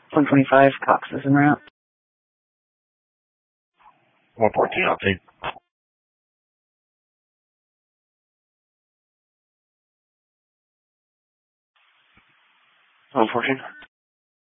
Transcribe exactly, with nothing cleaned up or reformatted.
one twenty-five, Cox is en route. one fourteen, I'll take. one fourteen.